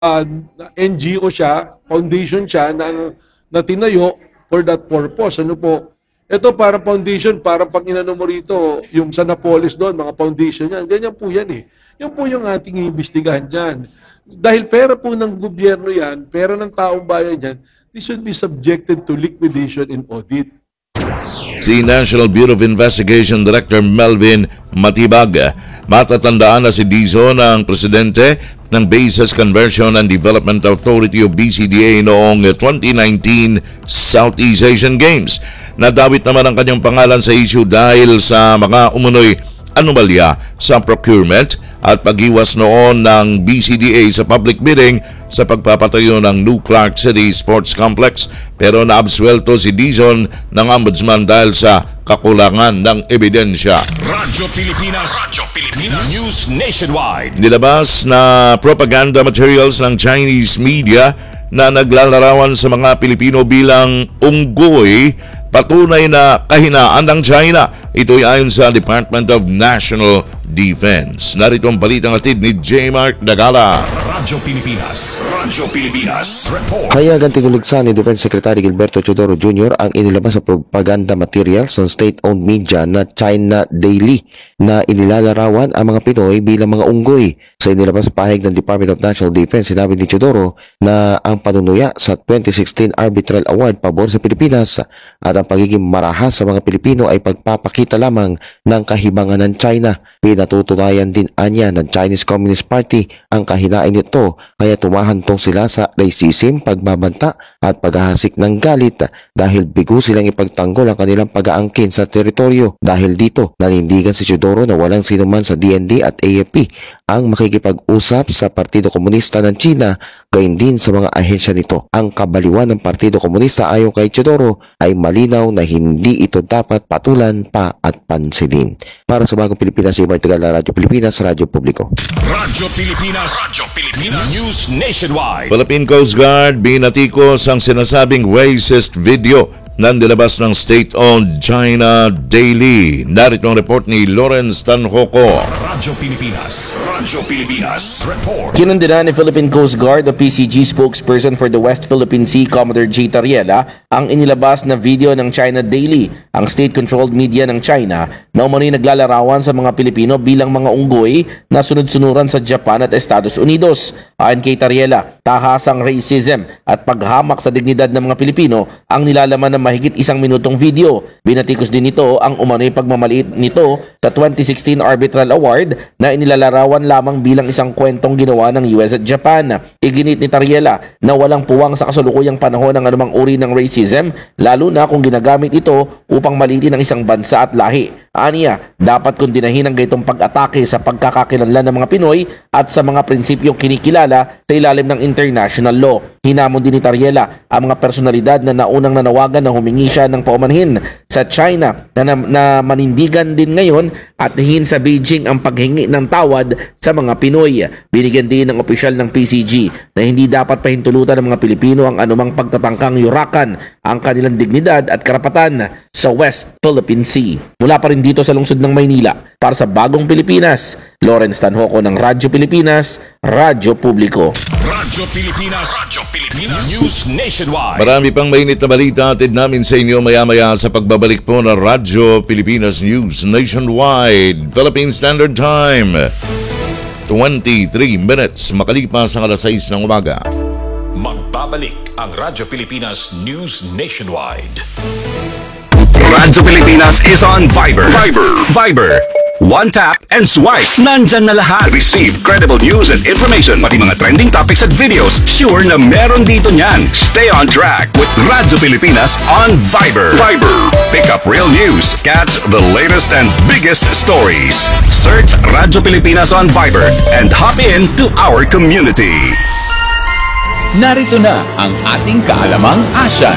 NGO siya, foundation siya na tinayo for that purpose. Ano po? Ito para foundation, para pag inano mo rito, yung sa Napolis doon, mga foundation yan, ganyan po yan eh. Yan po yung ating iimbestigahan dyan. Dahil pera po ng gobyerno yan, pera ng taong bayan yan, this should be subjected to liquidation and audit. Si National Bureau of Investigation Director Melvin Matibag, matatandaan na si Dizon ang presidente ng Bases Conversion and Development Authority o BCDA noong 2019 Southeast Asian Games. Nadawit naman ang kanyang pangalan sa issue dahil sa mga umunoy anomalya sa procurement at pag-iwas noon ng BCDA sa public bidding sa pagpapatayo ng New Clark City Sports Complex, pero naabsuelto si Dizon ng ombudsman dahil sa kakulangan ng ebidensya. Radyo Pilipinas News Nationwide. Nilabas na propaganda materials ng Chinese media na naglalarawan sa mga Pilipino bilang unggoy, patunay na kahinaan ng China. Ito'y ayon sa Department of National Defense. Narito ang balitang atid ni J. Mark Dagala. Radyo Pilipinas Report. Kaya gantinuligsa ni Defense Secretary Gilberto Teodoro Jr. ang inilabas sa propaganda materials ng state-owned media na China Daily na inilalarawan ang mga Pinoy bilang mga unggoy. Sa inilabas sa pahayag ng Department of National Defense, sinabi ni Teodoro na ang panunuya sa 2016 Arbitral Award pabor sa Pilipinas at ang pagiging marahas sa mga Pilipino ay pagpapakita lamang ng kahibangan ng China. Pinatutunayan din anya ng Chinese Communist Party ang kahinain nito, kaya tumahantong sila sa racism, pagbabanta at paghahasik ng galit dahil bigo silang ipagtanggol ang kanilang pag-aangkin sa teritoryo. Dahil dito, nanindigan si Teodoro na walang sinuman sa DND at AFP ang makikipag-usap sa Partido Komunista ng China, gayon din sa mga ahensya nito. Ang kabaliwan ng Partido Komunista ayon kay Teodoro ay malinaw na hindi ito dapat patulan pa at pansinin. Para sa Bagong Pilipinas, si Bartagala, Radyo Pilipinas, Radyo Publiko. Radyo Pilipinas News Nationwide. Philippine Coast Guard binatikos ang sinasabing racist video na nilabas ng state-owned China Daily. Narito ang report ni Lawrence Tanhoco. Radyo Pilipinas Report. Kinundina ni Philippine Coast Guard o PCG spokesperson for the West Philippine Sea, Commodore J. Tariela, ang inilabas na video ng China Daily, ang state-controlled media ng China na umano'y naglalarawan sa mga Pilipino bilang mga unggoy na sunod-sunuran sa Japan at Estados Unidos. Ayon kay Tariela, tahasang racism at paghamak sa dignidad ng mga Pilipino ang nilalaman ng mahigit 1 minutong video. Binatikos din nito ang umano'y pagmamaliit nito sa 2016 Arbitral Award na inilalarawan lamang bilang isang kwentong ginawa ng US at Japan. Iginit ni Tariela na walang puwang sa kasalukuyang panahon ng anumang uri ng racism, lalo na kung ginagamit ito upang maliitin ang isang bansa at lahi. Aniya, dapat kondinahin ang gaytong pag-atake sa pagkakakilanlan ng mga Pinoy at sa mga prinsipyong kinikilala sa ilalim ng international law. Hinamon din ni Tariela ang mga personalidad na naunang nanawagan na humingi siya ng paumanhin sa China na manindigan din ngayon at hingin sa Beijing ang paghingi ng tawad sa mga Pinoy. Binigyan din ng opisyal ng PCG na hindi dapat pahintulutan ng mga Pilipino ang anumang pagtatangkang yurakan ang kanilang dignidad at karapatan sa West Philippine Sea. Mula pa rin dito sa lungsod ng Maynila, para sa Bagong Pilipinas, Lawrence Tanhoco ng Radyo Pilipinas, Radyo Publiko. Radyo Pilipinas News Nationwide. Marami pang mainit na balita atid namin sa inyo maya-maya sa pagbabalik po ng Radyo Pilipinas News Nationwide. Philippine Standard Time, 23 minutes makalipas ang alas 6 ng umaga. Magbabalik ang Radyo Pilipinas News Nationwide. Radyo Pilipinas is on Viber. Viber. One tap and swipe. Nandyan na lahat. Receive credible news and information. Pati mga trending topics at videos. Sure na meron dito niyan. Stay on track with Radyo Pilipinas on Viber. Pick up real news. Catch the latest and biggest stories. Search Radyo Pilipinas on Viber and hop in to our community. Narito na ang ating Kaalamang Asyan.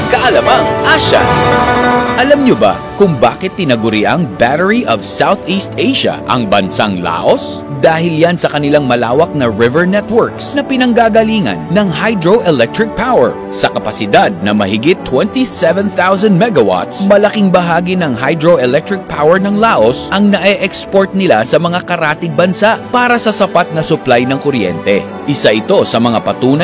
Alam nyo ba kung bakit tinaguri ang Battery of Southeast Asia ang bansang Laos? Dahil yan sa kanilang malawak na river networks na pinanggagalingan ng hydroelectric power. Sa kapasidad na mahigit 27,000 megawatts, malaking bahagi ng hydroelectric power ng Laos ang nae-export nila sa mga karatig bansa para sa sapat na supply ng kuryente. Isa ito sa mga patunay